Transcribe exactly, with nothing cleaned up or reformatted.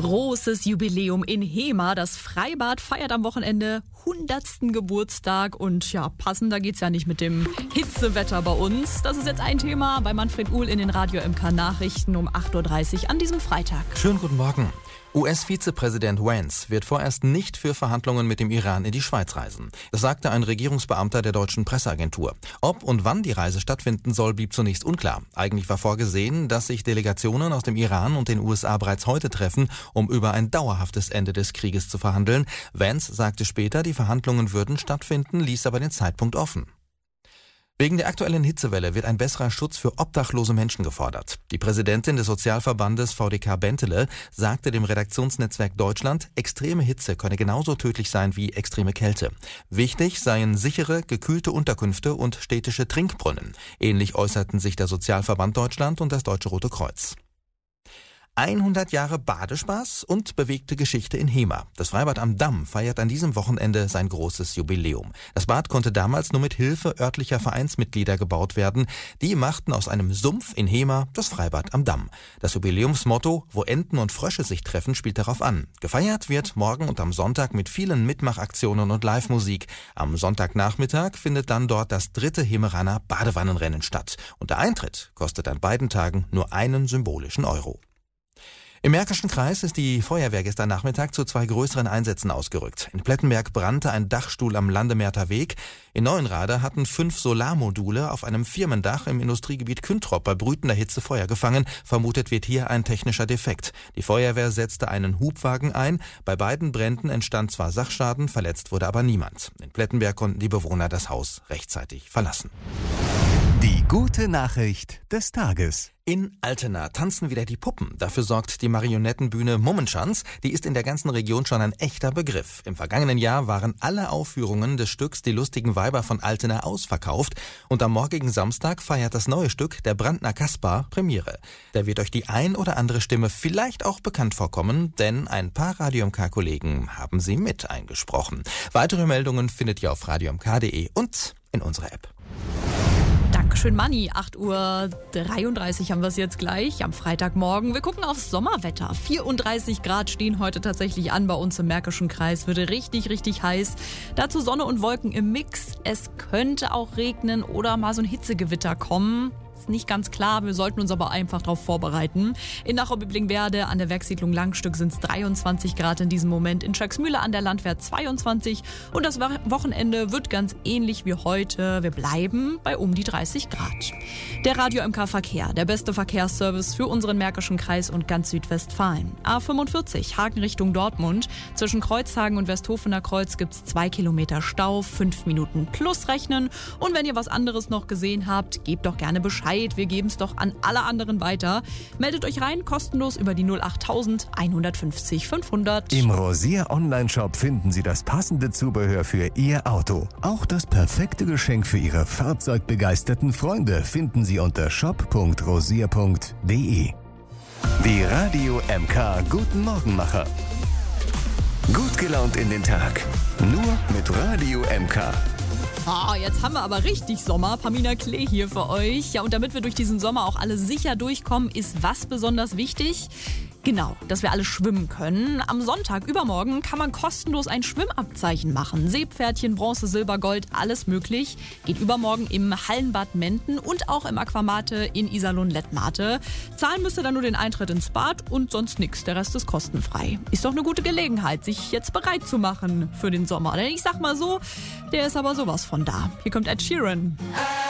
Großes Jubiläum in Hemer. Das Freibad feiert am Wochenende hundertsten Geburtstag. Und ja, passender geht's ja nicht mit dem Hitzewetter bei uns. Das ist jetzt ein Thema bei Manfred Uhl in den Radio M K Nachrichten um acht Uhr dreißig an diesem Freitag. Schönen guten Morgen. U S-Vizepräsident Vance wird vorerst nicht für Verhandlungen mit dem Iran in die Schweiz reisen. Das sagte ein Regierungsbeamter der deutschen Presseagentur. Ob und wann die Reise stattfinden soll, blieb zunächst unklar. Eigentlich war vorgesehen, dass sich Delegationen aus dem Iran und den U S A bereits heute treffen, um über ein dauerhaftes Ende des Krieges zu verhandeln. Vance sagte später, die Verhandlungen würden stattfinden, ließ aber den Zeitpunkt offen. Wegen der aktuellen Hitzewelle wird ein besserer Schutz für obdachlose Menschen gefordert. Die Präsidentin des Sozialverbandes V D K Bentele sagte dem Redaktionsnetzwerk Deutschland, extreme Hitze könne genauso tödlich sein wie extreme Kälte. Wichtig seien sichere, gekühlte Unterkünfte und städtische Trinkbrunnen. Ähnlich äußerten sich der Sozialverband Deutschland und das Deutsche Rote Kreuz. hundert Jahre Badespaß und bewegte Geschichte in Hemer. Das Freibad am Damm feiert an diesem Wochenende sein großes Jubiläum. Das Bad konnte damals nur mit Hilfe örtlicher Vereinsmitglieder gebaut werden. Die machten aus einem Sumpf in Hemer das Freibad am Damm. Das Jubiläumsmotto, wo Enten und Frösche sich treffen, spielt darauf an. Gefeiert wird morgen und am Sonntag mit vielen Mitmachaktionen und Live-Musik. Am Sonntagnachmittag findet dann dort das dritte Hemeraner Badewannenrennen statt. Und der Eintritt kostet an beiden Tagen nur einen symbolischen Euro. Im Märkischen Kreis ist die Feuerwehr gestern Nachmittag zu zwei größeren Einsätzen ausgerückt. In Plettenberg brannte ein Dachstuhl am Landemärter Weg. In Neuenrade hatten fünf Solarmodule auf einem Firmendach im Industriegebiet Küntrop bei brütender Hitze Feuer gefangen. Vermutet wird hier ein technischer Defekt. Die Feuerwehr setzte einen Hubwagen ein. Bei beiden Bränden entstand zwar Sachschaden, verletzt wurde aber niemand. In Plettenberg konnten die Bewohner das Haus rechtzeitig verlassen. Die gute Nachricht des Tages. In Altena tanzen wieder die Puppen. Dafür sorgt die Marionettenbühne Mummenschanz. Die ist in der ganzen Region schon ein echter Begriff. Im vergangenen Jahr waren alle Aufführungen des Stücks Die lustigen Weiber von Altena ausverkauft. Und am morgigen Samstag feiert das neue Stück Der Brandner Kaspar Premiere. Da wird euch die ein oder andere Stimme vielleicht auch bekannt vorkommen, denn ein paar Radio M K-Kollegen haben sie mit eingesprochen. Weitere Meldungen findet ihr auf radio m k punkt d e und in unserer App. Dankeschön, Manni. acht Uhr dreiunddreißig haben wir es jetzt gleich am Freitagmorgen. Wir gucken aufs Sommerwetter. vierunddreißig Grad stehen heute tatsächlich an bei uns im Märkischen Kreis. Wird richtig, richtig heiß. Dazu Sonne und Wolken im Mix. Es könnte auch regnen oder mal so ein Hitzegewitter kommen. Ist nicht ganz klar, wir sollten uns aber einfach darauf vorbereiten. In Nachau-Biblingberde an der Werkssiedlung Langstück sind es dreiundzwanzig Grad in diesem Moment. In Schöcksmühle an der Landwehr zweiundzwanzig. Und das Wochenende wird ganz ähnlich wie heute. Wir bleiben bei um die dreißig Grad. Der Radio M K Verkehr, der beste Verkehrsservice für unseren Märkischen Kreis und ganz Südwestfalen. A fünfundvierzig, Hagen Richtung Dortmund. Zwischen Kreuzhagen und Westhofener Kreuz gibt es zwei Kilometer Stau, fünf Minuten plus rechnen. Und wenn ihr was anderes noch gesehen habt, gebt doch gerne Bescheid. Wir geben es doch an alle anderen weiter. Meldet euch rein, kostenlos über die null achttausend einhundertfünfzig fünfhundert. Im Rosier Online-Shop finden Sie das passende Zubehör für Ihr Auto. Auch das perfekte Geschenk für Ihre fahrzeugbegeisterten Freunde finden Sie unter shop punkt rosier punkt d e. Die Radio M K Guten Morgenmacher. Gut gelaunt in den Tag. Nur mit Radio M K. Ah, jetzt haben wir aber richtig Sommer. Pamina Klee hier für euch. Ja, und damit wir durch diesen Sommer auch alle sicher durchkommen, ist was besonders wichtig? Genau, dass wir alle schwimmen können. Am Sonntag, übermorgen, kann man kostenlos ein Schwimmabzeichen machen. Seepferdchen, Bronze, Silber, Gold, alles möglich. Geht übermorgen im Hallenbad Menden und auch im Aquamate in Iserlohn Lettmate. Zahlen müsst ihr dann nur den Eintritt ins Bad und sonst nichts. Der Rest ist kostenfrei. Ist doch eine gute Gelegenheit, sich jetzt bereit zu machen für den Sommer. Denn ich sag mal so, der ist aber sowas von da. Hier kommt Ed Sheeran.